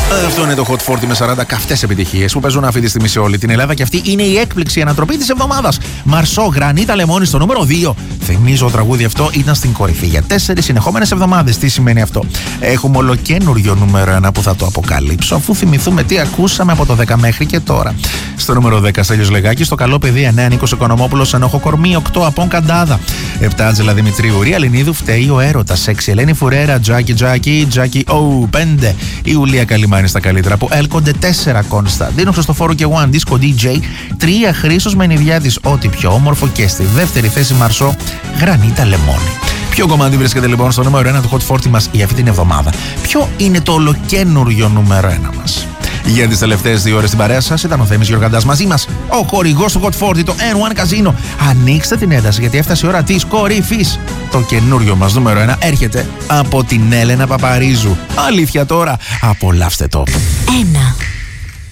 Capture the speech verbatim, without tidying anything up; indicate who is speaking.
Speaker 1: Αυτό είναι το Hot φορτί με σαράντα καυτές επιτυχίες που παίζουν αυτή τη στιγμή σε όλη την Ελλάδα και αυτή είναι η έκπληξη, η ανατροπή της εβδομάδας. Μαρσό, Γρανίτα Λεμόνι στο νούμερο δύο. Θυμίζω, το τραγούδι αυτό ήταν στην κορυφή για τέσσερις συνεχόμενες εβδομάδες. Τι σημαίνει αυτό? Έχουμε ολοκένουργιο νούμερο ένα που θα το αποκαλύψω, αφού θυμηθούμε τι ακούσαμε από το δέκα μέχρι και τώρα. Στο νούμερο δέκα, Στέλιος Λεγάκης, στο Καλό Παιδί εννέα, Νίκος Οικονομόπουλος, Ενόχο Κορμί οκτώ, Απόν Καντάδα επτά, Άτζελα Δημητρίου, Ρία Λινίδου, Φταίει ο Έρωτας έξι, Ελένη Φουρέρα, Τζάκι Τζάκι, Τζάκι Ο πέντε, Ιουλία Καλιμάνη στα καλύτερα που έλκονται τέσσερα, Κωνσταντίνο Χριστοφόρου και One Disco ντι τζέι τρία, Χρήστος Μενιδιάδης, Ό,τι πιο όμορφο, και στη δεύτερη θέση Μαρσό, Γρανίτα Λεμόνι. Ποιο κομμάτι βρίσκεται λοιπόν στο νούμερο ένα του Hot φορτί μας για αυτή την εβδομάδα? Ποιο είναι το ολοκένουργιο νούμερο ένα μας? Για τις τελευταίες δύο ώρες στην παρέα σας ήταν ο Θέμης Γιοργαντάς μαζί μας, ο χορηγός του Hot φορτί, το εν ένα Casino. Ανοίξτε την ένταση γιατί έφτασε η ώρα της κορυφής. Το καινούριο μας νούμερο ένα έρχεται από την Έλενα Παπαρίζου. Αλήθεια τώρα, απολαύστε το.
Speaker 2: Ένα.